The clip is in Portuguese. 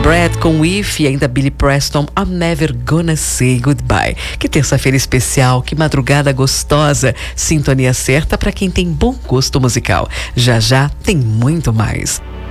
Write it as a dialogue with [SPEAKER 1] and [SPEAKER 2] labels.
[SPEAKER 1] Brad com If e ainda Billy Preston, I'm Never Gonna Say Goodbye. Que terça-feira especial, que madrugada gostosa, sintonia certa para quem tem bom gosto musical. Já já tem muito mais.